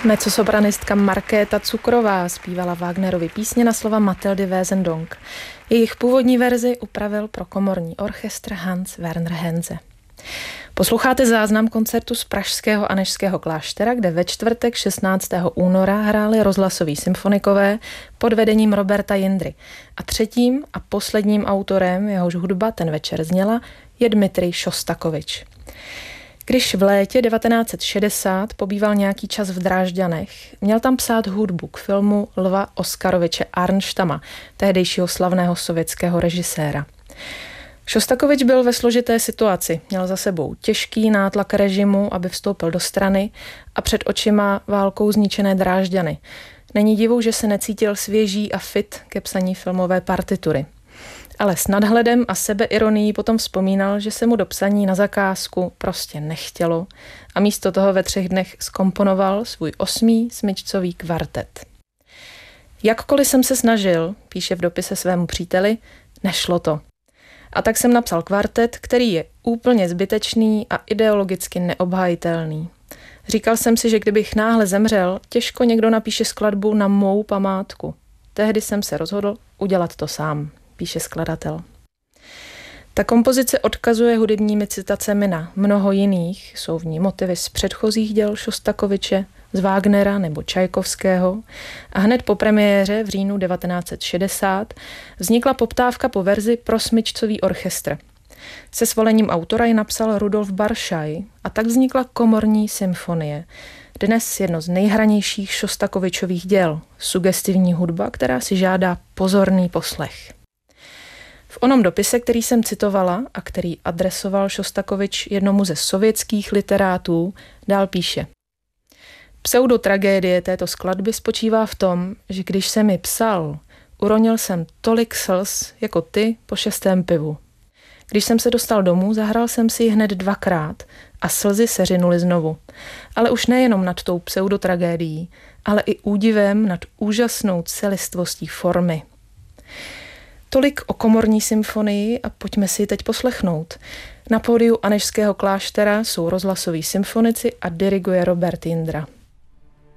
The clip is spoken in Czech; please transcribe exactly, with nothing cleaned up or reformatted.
Mezzosopranistka Markéta Cukrová zpívala Wagnerovy písně na slova Mathildy Wesendonck. Jejich původní verzi upravil pro komorní orchestr Hans Werner Henze. Posloucháte záznam koncertu z pražského Anežského kláštera, kde ve čtvrtek šestnáctého února hráli rozhlasoví symfonikové pod vedením Roberta Jindry. A třetím a posledním autorem, jehož hudba ten večer zněla, je Dmitrij Šostakovič. Když v létě devatenáct set šedesát pobýval nějaký čas v Drážďanech, měl tam psát hudbu k filmu Lva Oskaroviče Arnštama, tehdejšího slavného sovětského režiséra. Šostakovič byl ve složité situaci, měl za sebou těžký nátlak režimu, aby vstoupil do strany, a před očima válkou zničené Drážďany. Není divu, že se necítil svěží a fit ke psaní filmové partitury. Ale s nadhledem a sebeironií potom vzpomínal, že se mu do psaní na zakázku prostě nechtělo a místo toho ve třech dnech zkomponoval svůj osmý smyčcový kvartet. Jakkoliv jsem se snažil, píše v dopise svému příteli, nešlo to. A tak jsem napsal kvartet, který je úplně zbytečný a ideologicky neobhajitelný. Říkal jsem si, že kdybych náhle zemřel, těžko někdo napíše skladbu na mou památku. Tehdy jsem se rozhodl udělat to sám, píše skladatel. Ta kompozice odkazuje hudebními citacemi na mnoho jiných, jsou v ní motivy z předchozích děl Šostakoviče, z Wagnera nebo Čajkovského, a hned po premiéře v říjnu devatenáct set šedesát vznikla poptávka po verzi pro smyčcový orchestr. Se svolením autora ji napsal Rudolf Baršaj a tak vznikla komorní symfonie. Dnes jedno z nejhranějších Šostakovičových děl, sugestivní hudba, která si žádá pozorný poslech. V onom dopise, který jsem citovala a který adresoval Šostakovič jednomu ze sovětských literátů, dál píše: Pseudotragédie této skladby spočívá v tom, že když jsem ji psal, uronil jsem tolik slz jako ty po šestém pivu. Když jsem se dostal domů, zahrál jsem si ji hned dvakrát a slzy se řinuly znovu. Ale už nejenom nad tou pseudotragédií, ale i údivem nad úžasnou celistvostí formy. Tolik o komorní symfonii a pojďme si ji teď poslechnout. Na pódiu Anežského kláštera jsou rozhlasoví symfonici a diriguje Robert Jindra.